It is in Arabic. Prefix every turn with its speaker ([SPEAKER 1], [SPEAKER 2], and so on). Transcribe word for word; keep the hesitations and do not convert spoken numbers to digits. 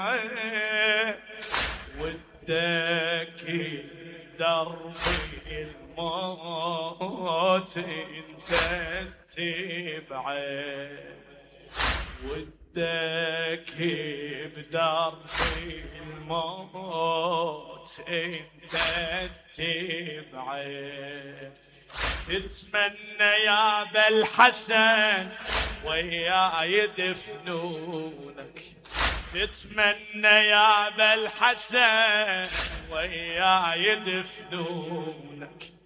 [SPEAKER 1] ودك دربي الموت انت تبعد، ودك بدربي الموت انت تبعد. تتمنى يا بالحسن وياي يدفنونك، تتمنى يا بالحسن وياي يدفنونك،